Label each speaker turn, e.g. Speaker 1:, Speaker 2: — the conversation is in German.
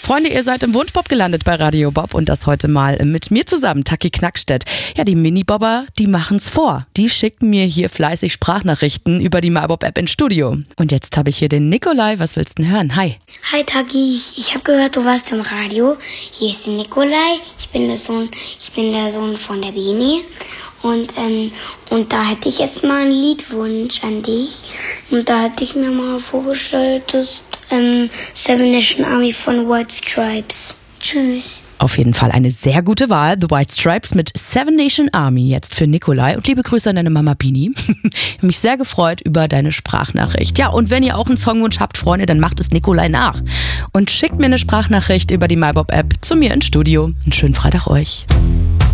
Speaker 1: Freunde, ihr seid im Wunschbob gelandet bei Radio Bob und das heute mal mit mir zusammen, Taki Knackstedt. Ja, die Mini-Bobber, die machen's vor. Die schicken mir hier fleißig Sprachnachrichten über die MyBob-App ins Studio. Und jetzt habe ich hier den Nikolai. Was willst du denn hören? Hi.
Speaker 2: Hi Taki, ich habe gehört, du warst im Radio. Hier ist der Nikolai. Ich bin der Sohn von der Bini. Und da hätte ich jetzt mal einen Liedwunsch an dich. Und da hätte ich mir mal vorgestellt, das Seven Nation Army von White Stripes. Tschüss.
Speaker 1: Auf jeden Fall eine sehr gute Wahl. The White Stripes mit Seven Nation Army jetzt für Nikolai. Und liebe Grüße an deine Mama Bini. Ich habe mich sehr gefreut über deine Sprachnachricht. Ja, und wenn ihr auch einen Songwunsch habt, Freunde, dann macht es Nikolai nach. Und schickt mir eine Sprachnachricht über die MyBob-App zu mir ins Studio. Einen schönen Freitag euch.